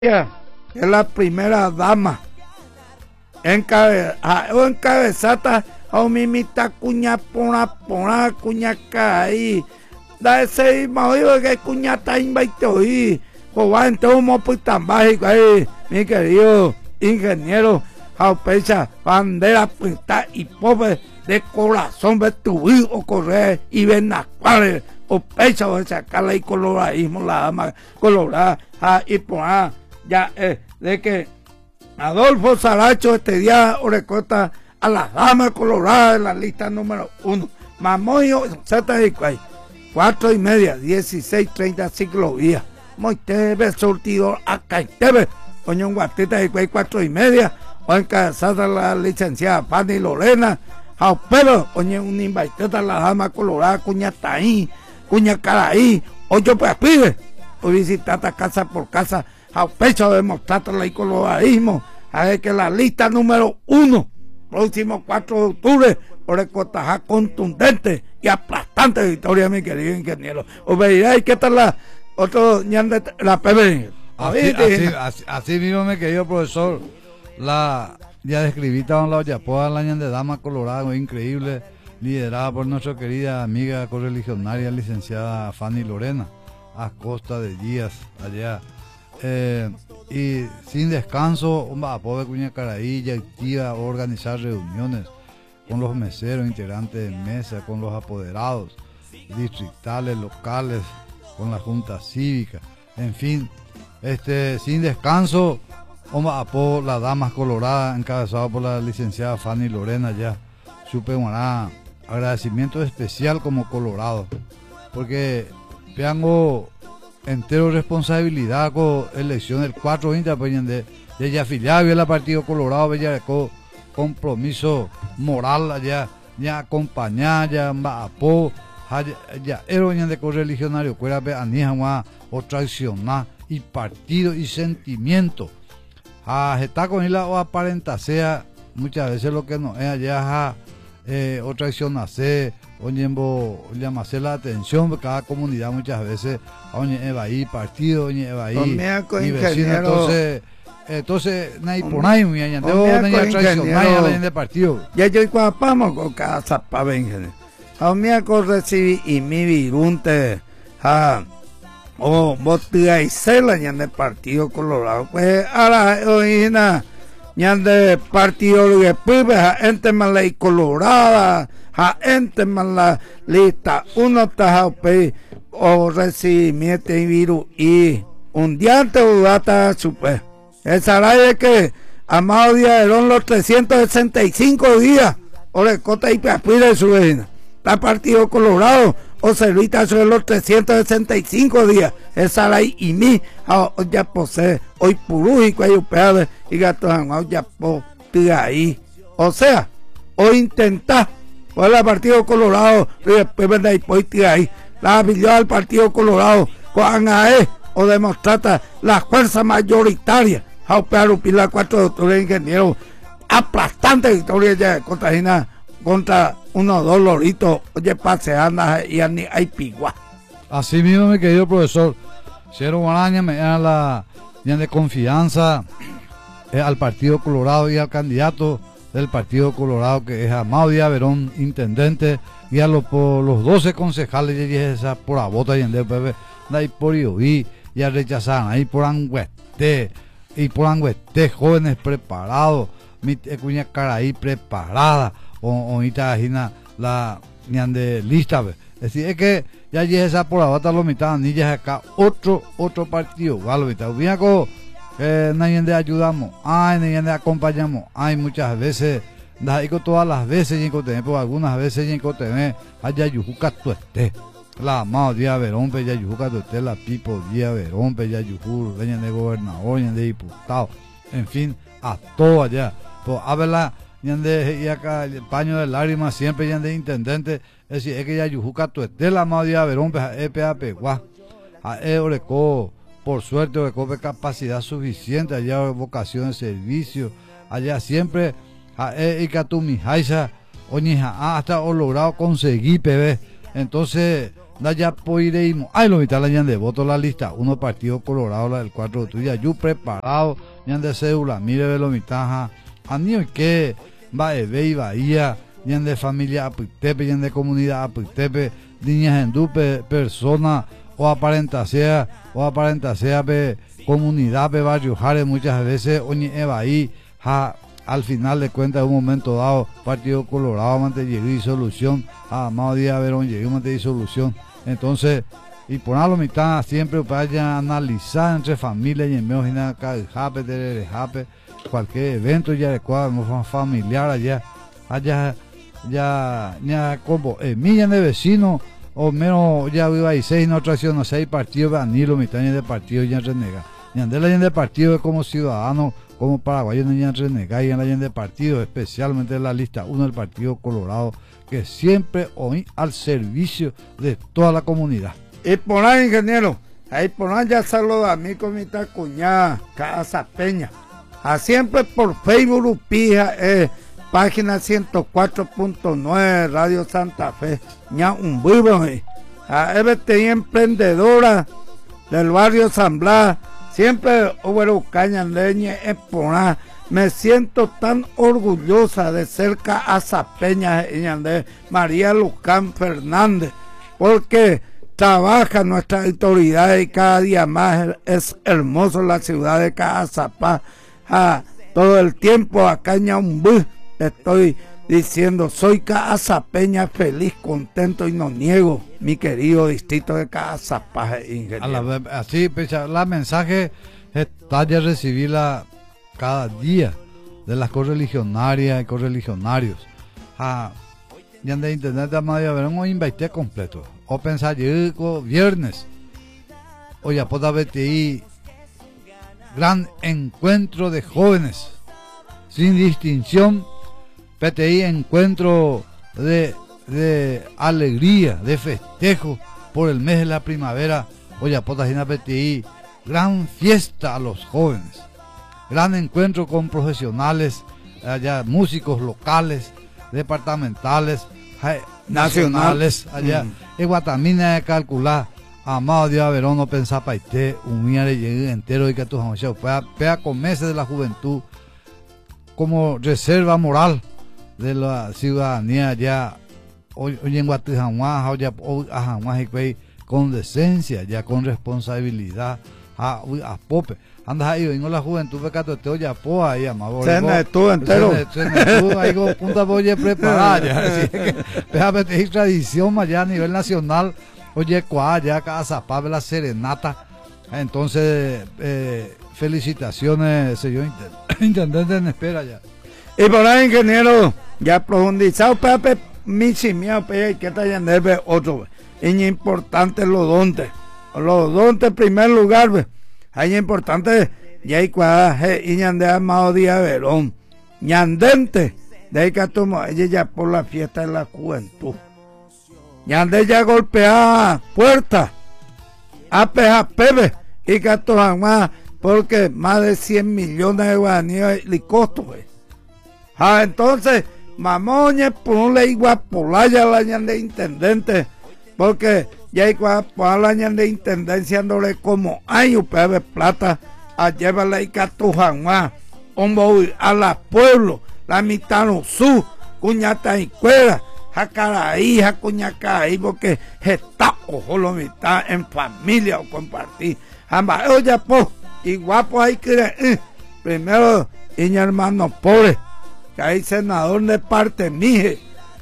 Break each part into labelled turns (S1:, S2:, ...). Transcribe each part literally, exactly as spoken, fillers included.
S1: Es la primera dama Encabe, o encabezata o mimita cuña pona pona cuña caí da ese maoyo que cuña ta invito y joven entonces mo pues tan básico ahí mi querido ingeniero Jaupecha bandera pinta y pobre de corazón de tu hijo correr y ven las cuales o pecha o sacarla y coloradismo la dama colorada ah, y poner ya eh, de que Adolfo Saracho este día orecota a las damas coloradas en la lista número uno. Mamoyo Z de Cuay, cuatro y media, dieciséis treinta ciclovías. Moitebe surtidor acá Tebe, coño un guatita de Cuay, cuatro y media, o encabezada la licenciada Fanny Lorena, Jaupero, coño un invitado la dama colorada, cuña taín, cuña caraí, ocho pues pide, o visitar casa por casa. A pecho de mostrarle el coloradismo, a ver que la lista número uno, próximo cuatro de octubre, por el cotajá contundente y aplastante victoria, mi querido ingeniero. Os veréis que tal la otro ñande la P B.
S2: Así, así, así, así mismo, mi querido profesor, la ya describita la Oyapoa, la ñande dama colorada, increíble, liderada por nuestra querida amiga correligionaria, licenciada Fanny Lorena, a costa de Díaz, allá. Eh, y sin descanso, a poder cuña caraí ya activa organizar reuniones con los meseros, integrantes de mesa, con los apoderados distritales, locales, con la junta cívica, en fin, este sin descanso, a poder las damas coloradas encabezado por la licenciada Fanny Lorena ya, supe un agradecimiento especial como colorado, porque veango entero responsabilidad con elección del cuatro veinte de ella afiliada a la Partido Colorado, bella con compromiso moral allá, ya acompañar, ya apo, ya heroína de correligionario, cuera be anija o traicionar y partido y sentimiento. A está con él o aparenta sea muchas veces lo que no es allá eh, o traicionarse. Oye, llamarse la atención de cada comunidad muchas veces, oye, eva ahí partido, oye, eva ahí y vecino, entonces, entonces, nadie por nadie, mi año, nadie traicionar de partido.
S1: Ya yo cuando vamos con cada zapa vengen, a mí con recibí y mi virunte, ah, o botia y cela ya de Partido Colorado, pues ahora hoy na, ya de partido que pibe, gente más ley colorada. A ente man la lista uno tajape o recibimiento y virus y un día te data super esa es que amado día eran los trescientos sesenta y cinco días o le cota y papira de su vecina está Partido Colorado o servita sobre los trescientos sesenta y cinco días esa la y mi ya posee hoy purújico hay upeado y gatos ya po ahí o sea o intentar por el Partido Colorado, después de ahí, la habilidad del Partido Colorado, con AE, o demostrar la fuerza mayoritaria, a operar un pilar cuatro de octubre, ingeniero, aplastante victoria ya contra Gina, contra unos dos loritos, oye, paseando y hay pigua.
S2: Así mismo, mi querido profesor, Cero Guaraña me da la de confianza eh, al Partido Colorado y al candidato del Partido Colorado, que es Amado Díaz Verón, intendente, y a los, por los doce concejales y esa por la bota y en después ahí por Ioví y a rechazar ahí por Angüete y por Angüete jóvenes preparados, mi cuña caraí preparada o ahorita la ñan de lista, es decir, es que ya esa por la bota lo mitad ni ya acá otro otro partido, ¿vale? Bien como Eh, nadie de ayudamos, ay, nadie de acompañamos, ay, muchas veces, con todas las veces, y en por algunas veces, y en allá yujuca tu esté, la amado día verón, ya yujuca tu esté, la pipo día verón, ya yujú, leña de gobernador, de diputado, en fin, a todo allá, pues a verla, y acá el paño de lágrimas, siempre ya de intendente, es decir, es que ya yujuca tu esté, la amado día verón, pues a E P A P, guá, a E oreco. Por suerte, recoge capacidad suficiente, allá vocación de servicio, allá siempre, y Catumi, Jaisa, Oñija, hasta o logrado conseguir, P B. Entonces, da ya poireimo. Ay, lo mitad la ñan de voto la lista. Uno partido colorado, la del cuatro de octubre. Yo preparado, ñan de cédula, mire ve lo mitad. Anio que va eve y bahía, ñan de familia Apitepe, ñan de comunidad Apitepe, niñas en dupe, persona o aparenta sea, o aparenta sea pe comunidad pe barrio Jare muchas veces, oñe eva ahí, ja. Al final de cuentas, en un momento dado, Partido Colorado mante llegó disolución, a Amado Díaz Verón llegó mante disolución. Entonces, y por la mitad siempre vaya a analizar entre familias y en medio de jape, de jape, cualquier evento ya adecuado, familiar allá, allá, ya, ya como eh, millas de vecinos, o menos ya viva y seis, no traicionó seis partidos, ni lo mitad de partido ya renega. Ni andar la de partido es como ciudadano, como paraguayos no ya renegar y en la de partido, especialmente en la lista uno del Partido Colorado, que siempre hoy al servicio de toda la comunidad.
S1: Y por ahí, ingeniero, ahí por ahí ya saluda a mi comita cuñada, Casa Peña. A siempre por Facebook Upija, eh, página ciento cuatro punto nueve, Radio Santa Fe. Ya un vivo, eh. A F T I emprendedora del barrio San Blas. Siempre hubo caña leña exponar. Me siento tan orgullosa de ser Casa Peña y de María Lucán Fernández, porque trabaja nuestra autoridad y cada día más es hermoso la ciudad de Caazapá. Ah, todo el tiempo acá en Ñaumbú estoy diciendo, soy Cazapeña feliz, contento y no niego mi querido distrito de Caazapá, ingeniero.
S2: Así, la mensaje está ya recibirla cada día de las correligionarias y correligionarios. Ah, ya de internet de Amadio Verón hoy invité completo. O pensar llego viernes. Hoy a poda B T I, gran encuentro de jóvenes, sin distinción. P T I, encuentro de, de alegría, de festejo por el mes de la primavera. Oye, Potagina P T I, gran fiesta a los jóvenes, gran encuentro con profesionales, allá músicos locales, departamentales, nacionales, allá. Mm. En Guatamina de calcular, Amado Díaz Verón no pensaba usted, un día le llegué entero y que tu jamón pega con meses de la juventud como reserva moral de la ciudadanía ya hoy en Guatemala ya con decencia, ya con responsabilidad a a pope anda ahí vengo la juventud pecato te oye poa ahí amado
S1: se me estuvo entero
S2: se me estuvo ahí con punta boye preparada ya déjame te tradición allá a nivel nacional oye cuá ya Caazapá la serenata. Entonces eh, felicitaciones señor intendente en espera ya.
S1: Y por ahí, ingeniero, ya profundizado, Pepe, mi chimiao, Pepe, que está en el otro, es importante los dontes, los dontes en primer lugar, ve, es importante, ya hay cuadras, y ñande Amado Díaz Verón, ñandente, de ahí que tomó, ella ya por la fiesta de la juventud, ñande ya golpea puertas, a peja Pepe, y que toman más, porque más de cien millones de guaraníes y costo, ve. Ah, entonces, mamoña, ponle igual polaya la ñan de intendente, porque ya igual por la ñan de intendencia dándole como año de plata a llevarle y catujanguá, hombre, a la pueblo, la mitad no su, cuñata y cuera, jacaraí, jacuñacaí, porque está ojo lo mitad en familia o compartir. Ambas, oye, pues, igual pues hay que, eh, primero, y mi hermano pobre, que hay senador de parte mí,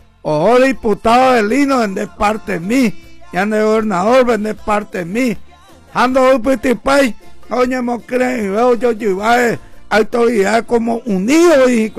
S1: o diputado de Lino de parte mí, y ande gobernador de parte mí, ando un pitipay, oye, mo creen, y veo yo llevar autoridad como unido, y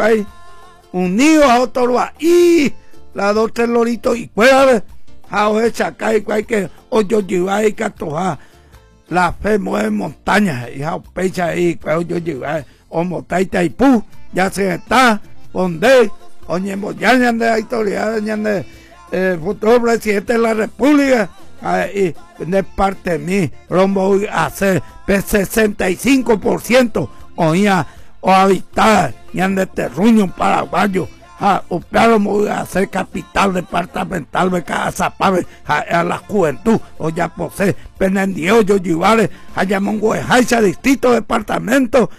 S1: unidos a otro y la dos tres loritos y puede a oje chacay, y que oye llevar y catoja, la fe mueve montañas, y a pecha ahí, que oye llevar, o motaita y pu, ya se está. Donde, oye, ya de la autoridad, ya de el futuro presidente de la República, eh, y de parte de mí, rombo a hacer sesenta y cinco por ciento, oía, o habitar, ya de terruño paraguayo, a upiáramos a ser capital departamental de Caazapave, a la juventud, o ya posee, penendio, yo llevaré, a Yamonguejaisa, distrito, departamento,